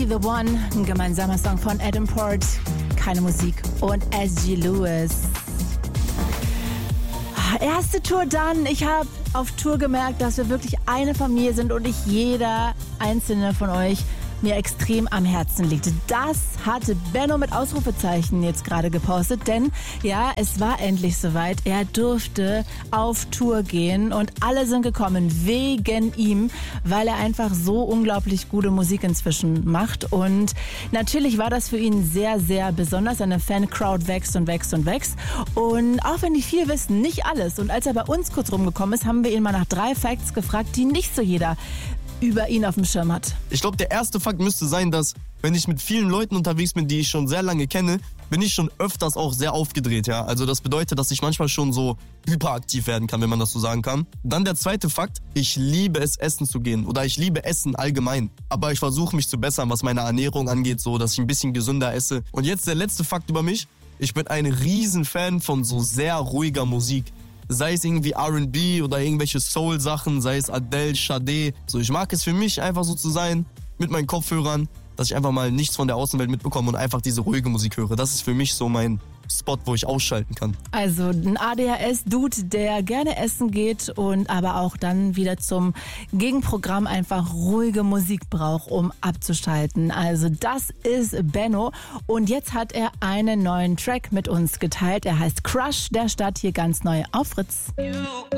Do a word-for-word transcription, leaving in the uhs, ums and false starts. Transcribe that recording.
The One, ein gemeinsamer Song von Adam Port, Keine Musik und S G Lewis. Erste Tour dann. Ich habe auf Tour gemerkt, dass wir wirklich eine Familie sind und ich jeder einzelne von euch mir extrem am Herzen liegt. Das hatte Benno mit Ausrufezeichen jetzt gerade gepostet, denn ja, es war endlich soweit. Er durfte auf Tour gehen und alle sind gekommen wegen ihm, weil er einfach so unglaublich gute Musik inzwischen macht und natürlich war das für ihn sehr, sehr besonders. Seine Fan-Crowd wächst und wächst und wächst und auch wenn die viel wissen, nicht alles. Und als er bei uns kurz rumgekommen ist, haben wir ihn mal nach drei Facts gefragt, die nicht so jeder über ihn auf dem Schirm hat. Ich glaube, der erste Fakt müsste sein, dass, wenn ich mit vielen Leuten unterwegs bin, die ich schon sehr lange kenne, bin ich schon öfters auch sehr aufgedreht, ja. Also das bedeutet, dass ich manchmal schon so hyperaktiv werden kann, wenn man das so sagen kann. Dann der zweite Fakt, ich liebe es, essen zu gehen. Oder ich liebe Essen allgemein. Aber ich versuche mich zu bessern, was meine Ernährung angeht, so, dass ich ein bisschen gesünder esse. Und jetzt der letzte Fakt über mich. Ich bin ein Riesenfan von so sehr ruhiger Musik. Sei es irgendwie R and B oder irgendwelche Soul-Sachen, sei es Adele, Sade. So, ich mag es für mich einfach so zu sein, mit meinen Kopfhörern, dass ich einfach mal nichts von der Außenwelt mitbekomme und einfach diese ruhige Musik höre. Das ist für mich so mein Spot, wo ich ausschalten kann. Also ein A D H S-Dude, der gerne essen geht und aber auch dann wieder zum Gegenprogramm einfach ruhige Musik braucht, um abzuschalten. Also das ist Benno und jetzt hat er einen neuen Track mit uns geteilt. Er heißt Crush, der startet hier ganz neu auf Fritz.